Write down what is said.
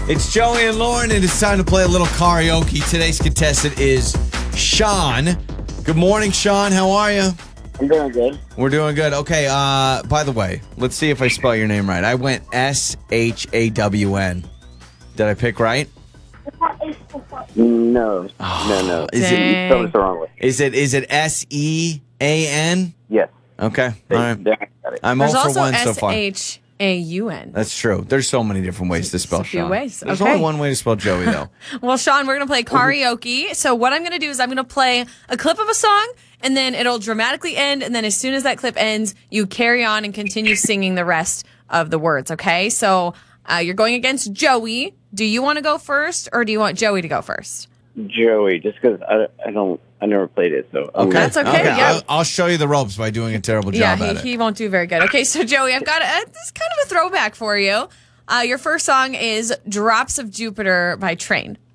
It's Joey and Lauren, and it's time to play a little karaoke. Today's contestant is Sean. Good morning, Sean. How are you? I'm doing good. We're doing good. Okay, by the way, let's see if I spell your name right. I went S-H-A-W-N. Did I pick right? No. No. Is You spelled it the wrong way. Is it S-E-A-N? Yes. Okay, all right. Got it. I'm There's 0 for also 1 so far. S-H-A-U-N. That's true. There's so many different ways to spell a few Sean. ways. There's Okay. only one way to spell Joey, though. Well, Sean, we're going to play karaoke. So what I'm going to do is I'm going to play a clip of a song, and then it'll dramatically end. And then as soon as that clip ends, you carry on and continue singing the rest of the words, okay? So you're going against Joey. Do you want to go first, or do you want Joey to go first? Joey, just because I never played it, so. That's okay, yeah. I'll show you the ropes by doing a terrible job at it. He won't do very good. Okay, so Joey, I've got this is kind of a throwback for you. Your first song is Drops of Jupiter by Train.